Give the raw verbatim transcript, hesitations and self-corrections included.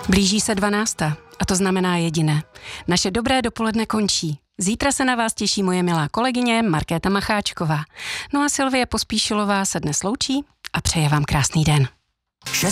Blíží se dvanácta a to znamená jediné. Naše dobré dopoledne končí. Zítra se na vás těší moje milá kolegyně Markéta Macháčková. No a Silvie Pospíšilová se dnes loučí a přeje vám krásný den. šest